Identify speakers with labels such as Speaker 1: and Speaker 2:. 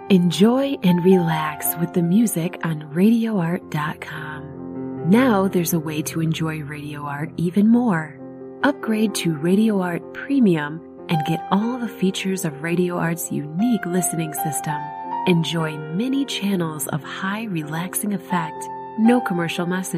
Speaker 1: Enjoy and relax with the music on RadioArt.com. Now there's a way to enjoy Radio Art even more. Upgrade to Radio Art Premium and get all the features of Radio Art's unique listening system. Enjoy many channels of high relaxing effect, no commercial message.